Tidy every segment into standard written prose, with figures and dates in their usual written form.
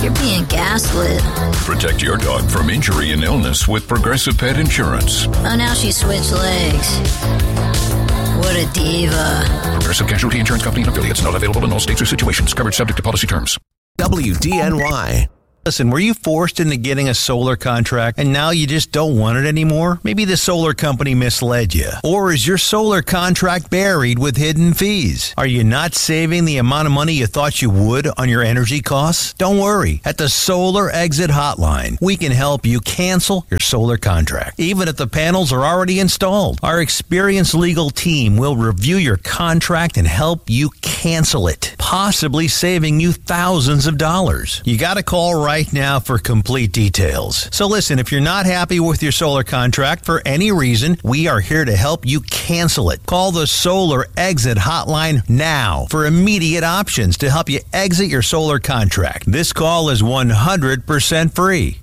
You're being gaslit. Protect your dog from injury and illness with Progressive Pet Insurance. Oh, now she switched legs. What a diva. Progressive Casualty Insurance Company and affiliates. Not available in all states or situations. Coverage subject to policy terms. WDNY. Listen, were you forced into getting a solar contract and now you just don't want it anymore? Maybe the solar company misled you. Or is your solar contract buried with hidden fees? Are you not saving the amount of money you thought you would on your energy costs? Don't worry. At the Solar Exit Hotline, we can help you cancel your solar contract, even if the panels are already installed. Our experienced legal team will review your contract and help you cancel it, possibly saving you thousands of dollars. You got to call right now for complete details. So listen, if you're not happy with your solar contract for any reason, we are here to help you cancel it. Call the Solar Exit Hotline now for immediate options to help you exit your solar contract. This call is 100% free.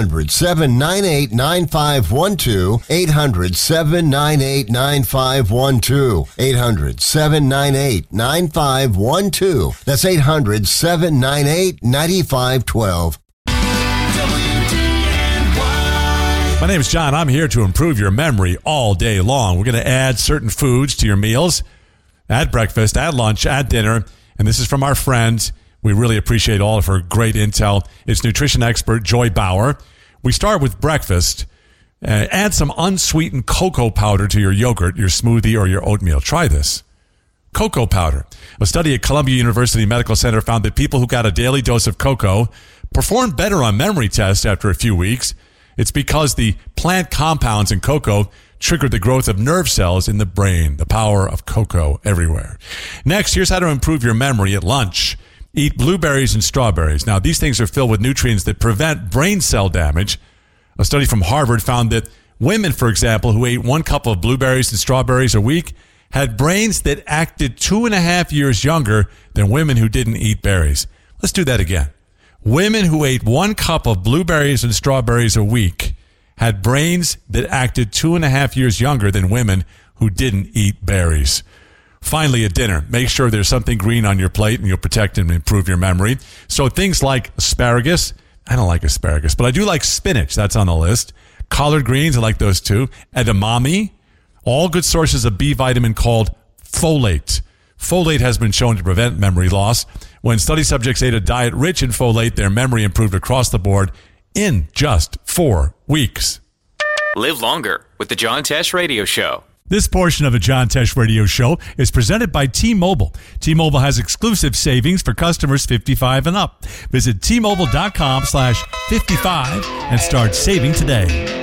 800-798-9512. 800-798-9512. 800-798-9512. That's 800-798-9512. My name is John. I'm here to improve your memory all day long. We're going to add certain foods to your meals at breakfast, at lunch, at dinner. And this is from our friends. We really appreciate all of her great intel. It's nutrition expert Joy Bauer. We start with breakfast. Add some unsweetened cocoa powder to your yogurt, your smoothie, or your oatmeal. Try this. Cocoa powder. A study at Columbia University Medical Center found that people who got a daily dose of cocoa performed better on memory tests after a few weeks. It's because the plant compounds in cocoa trigger the growth of nerve cells in the brain. The power of cocoa everywhere. Next, here's how to improve your memory at lunch. Eat blueberries and strawberries. Now, these things are filled with nutrients that prevent brain cell damage. A study from Harvard found that women, for example, who ate 1 cup of blueberries and strawberries a week had brains that acted 2.5 years younger than women who didn't eat berries. Let's do that again. Women who ate 1 cup of blueberries and strawberries a week had brains that acted 2.5 years younger than women who didn't eat berries. Finally, at dinner, make sure there's something green on your plate and you'll protect and improve your memory. So things like asparagus. I don't like asparagus, but I do like spinach. That's on the list. Collard greens, I like those too. Edamame, all good sources of B vitamin called folate. Folate has been shown to prevent memory loss. When study subjects ate a diet rich in folate, their memory improved across the board in just 4 weeks. Live longer with the John Tesh Radio Show. This portion of the John Tesh Radio Show is presented by T-Mobile. T-Mobile has exclusive savings for customers 55 and up. Visit T-Mobile.com/55 and start saving today.